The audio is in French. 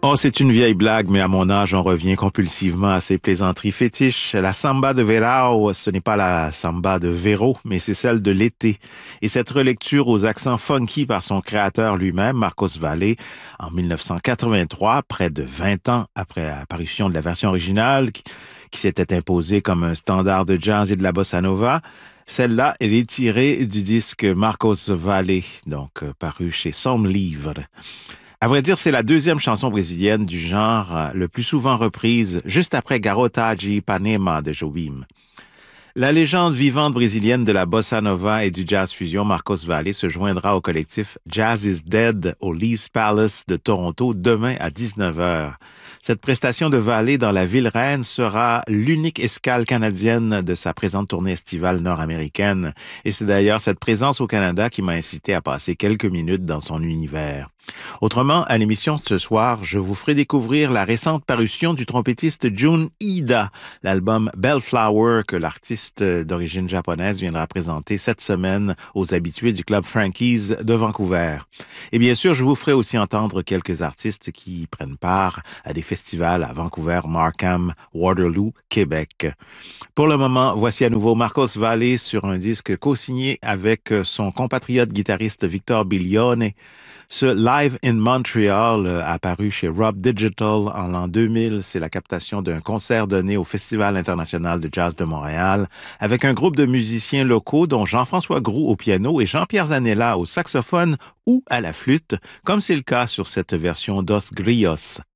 Oh, c'est une vieille blague, mais à mon âge, on revient compulsivement à ces plaisanteries fétiches. La samba de Verão, ce n'est pas la samba de Véro, mais c'est celle de l'été. Et cette relecture aux accents funky par son créateur lui-même, Marcos Valle, en 1983, près de 20 ans après l'apparition de la version originale, qui s'était imposée comme un standard de jazz et de la bossa nova, celle-là, elle est tirée du disque Marcos Valle, paru chez Som Livre. À vrai dire, c'est la deuxième chanson brésilienne du genre le plus souvent reprise, juste après Garota de Ipanema de Jobim. La légende vivante brésilienne de la bossa nova et du jazz fusion, Marcos Valle, se joindra au collectif Jazz is Dead au Lee's Palace de Toronto demain à 19 heures. Cette prestation de Valle dans la ville reine sera l'unique escale canadienne de sa présente tournée estivale nord-américaine. Et c'est d'ailleurs cette présence au Canada qui m'a incité à passer quelques minutes dans son univers. Autrement, à l'émission de ce soir, je vous ferai découvrir la récente parution du trompettiste Jun Ida, l'album Bellflower que l'artiste d'origine japonaise viendra présenter cette semaine aux habitués du Club Frankies de Vancouver. Et bien sûr, je vous ferai aussi entendre quelques artistes qui prennent part à des festivals à Vancouver, Markham, Waterloo, Québec. Pour le moment, voici à nouveau Marcos Valle sur un disque co-signé avec son compatriote guitariste Victor Bilione. Ce Live in Montreal, apparu chez Rob Digital en l'an 2000, c'est la captation d'un concert donné au Festival international de jazz de Montréal avec un groupe de musiciens locaux dont Jean-François Groux au piano et Jean-Pierre Zanella au saxophone ou à la flûte, comme c'est le cas sur cette version Dos Grios.